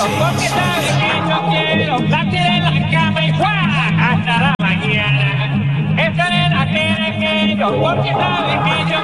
porque sabe que yo quiero partir en la cama y ¡juá! Hasta la mañana. Esta nena quiere que yo, porque sabe que yo